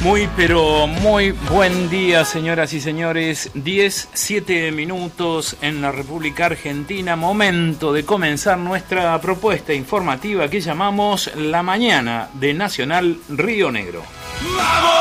Muy, pero muy buen día, señoras y señores. 7 minutos en la República Argentina. Momento de comenzar nuestra propuesta informativa que llamamos La Mañana de Nacional Río Negro. ¡Vamos!